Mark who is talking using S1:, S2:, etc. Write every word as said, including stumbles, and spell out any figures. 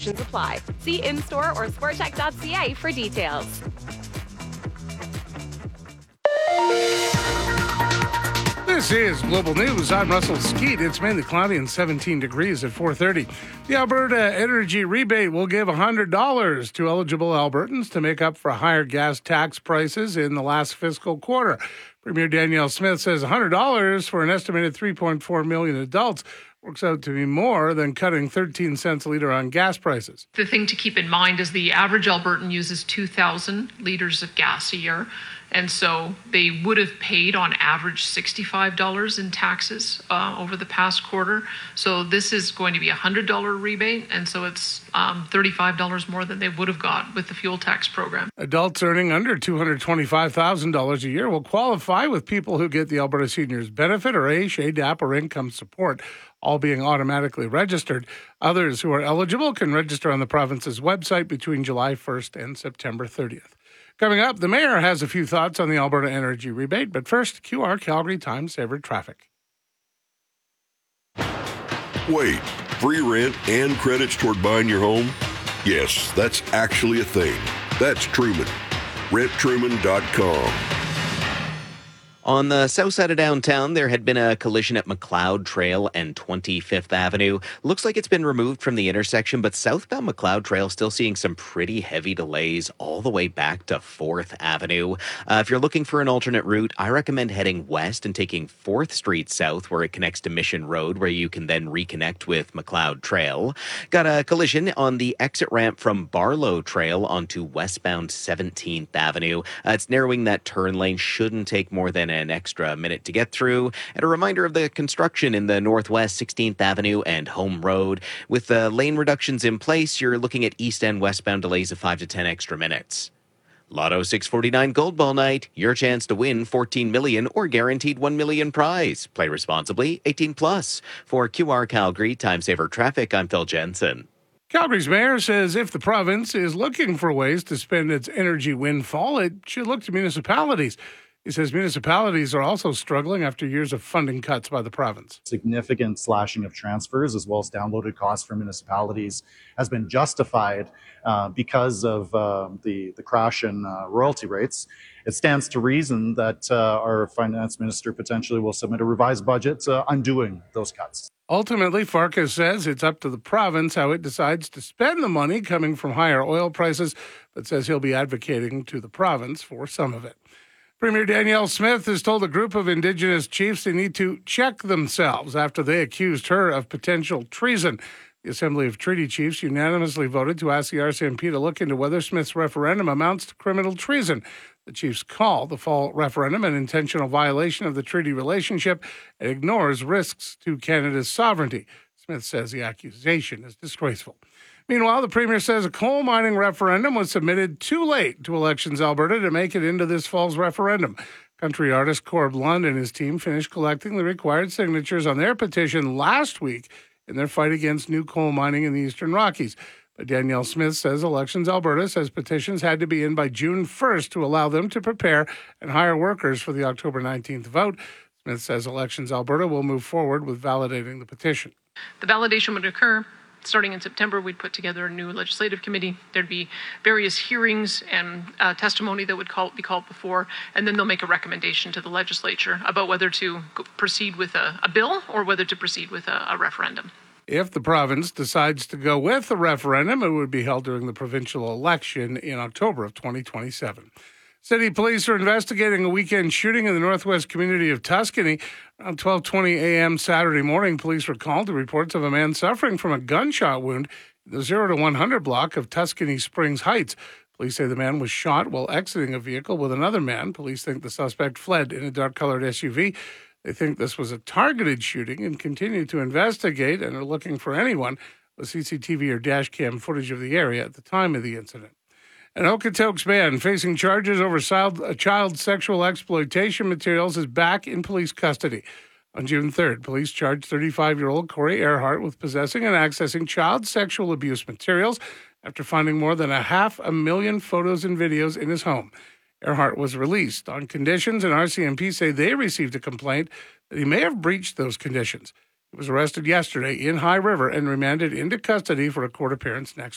S1: restrictions apply. See in-store or sportcheck dot c a for details.
S2: This is Global News. I'm Russell Skeet. It's mainly cloudy and seventeen degrees at four thirty. The Alberta Energy Rebate will give one hundred dollars to eligible Albertans to make up for higher gas tax prices in the last fiscal quarter. Premier Danielle Smith says one hundred dollars for an estimated three point four million adults works out to be more than cutting thirteen cents a litre on gas prices.
S3: The thing to keep in mind is the average Albertan uses two thousand litres of gas a year. And so they would have paid on average sixty-five dollars in taxes uh, over the past quarter. So this is going to be a one hundred dollars rebate. And so it's um, thirty-five dollars more than they would have got with the fuel tax program.
S2: Adults earning under two hundred twenty-five thousand dollars a year will qualify, with people who get the Alberta Seniors Benefit or A S H, A D A P, or Income Support, all being automatically registered. Others who are eligible can register on the province's website between July first and September thirtieth. Coming up, the mayor has a few thoughts on the Alberta Energy Rebate, but first, Q R Calgary Time Saver Traffic.
S4: Wait, free rent and credits toward buying your home? Yes, that's actually a thing. That's Truman. rent truman dot com.
S5: On the south side of downtown, there had been a collision at McLeod Trail and twenty-fifth Avenue. Looks like it's been removed from the intersection, but southbound McLeod Trail still seeing some pretty heavy delays all the way back to fourth Avenue. Uh, if you're looking for an alternate route, I recommend heading west and taking fourth Street south, where it connects to Mission Road, where you can then reconnect with McLeod Trail. Got a collision on the exit ramp from Barlow Trail onto westbound seventeenth Avenue. Uh, it's narrowing that turn lane. Shouldn't take more than an extra minute to get through. And a reminder of the construction in the northwest sixteenth Avenue and Home Road. With the lane reductions in place, you're looking at east and westbound delays of five to ten extra minutes. Lotto six forty-nine Gold Ball Night, your chance to win fourteen million dollars or guaranteed one million dollars prize. Play responsibly, eighteen plus. For Q R Calgary Time Saver Traffic, I'm Phil Jensen.
S2: Calgary's mayor says if the province is looking for ways to spend its energy windfall, it should look to municipalities. He says municipalities are also struggling after years of funding cuts by the province.
S6: Significant slashing of transfers as well as downloaded costs for municipalities has been justified uh, because of uh, the, the crash in uh, royalty rates. It stands to reason that uh, our finance minister potentially will submit a revised budget uh, undoing those cuts.
S2: Ultimately, Farkas says it's up to the province how it decides to spend the money coming from higher oil prices, but says he'll be advocating to the province for some of it. Premier Danielle Smith has told a group of Indigenous chiefs they need to check themselves after they accused her of potential treason. The Assembly of Treaty Chiefs unanimously voted to ask the R C M P to look into whether Smith's referendum amounts to criminal treason. The chiefs call the fall referendum an intentional violation of the treaty relationship and ignores risks to Canada's sovereignty. Smith says the accusation is disgraceful. Meanwhile, the Premier says a coal mining referendum was submitted too late to Elections Alberta to make it into this fall's referendum. Country artist Corb Lund and his team finished collecting the required signatures on their petition last week in their fight against new coal mining in the Eastern Rockies. But Danielle Smith says Elections Alberta says petitions had to be in by June first to allow them to prepare and hire workers for the October nineteenth vote. Smith says Elections Alberta will move forward with validating the petition.
S3: The validation would occur starting in September. We'd put together a new legislative committee. There'd be various hearings and uh, testimony that would call, be called before, and then they'll make a recommendation to the legislature about whether to go, proceed with a, a bill or whether to proceed with a, a referendum.
S2: If the province decides to go with the referendum, it would be held during the provincial election in October of twenty twenty-seven. City police are investigating a weekend shooting in the northwest community of Tuscany. Around twelve twenty a.m. Saturday morning, police were called to reports of a man suffering from a gunshot wound in the zero to one hundred block of Tuscany Springs Heights. Police say the man was shot while exiting a vehicle with another man. Police think the suspect fled in a dark-colored S U V. They think this was a targeted shooting and continue to investigate and are looking for anyone with C C T V or dash cam footage of the area at the time of the incident. An Okotoks man facing charges over child sexual exploitation materials is back in police custody. On June third, police charged thirty-five-year-old Corey Earhart with possessing and accessing child sexual abuse materials after finding more than a half a million photos and videos in his home. Earhart was released on conditions, and R C M P say they received a complaint that he may have breached those conditions. He was arrested yesterday in High River and remanded into custody for a court appearance next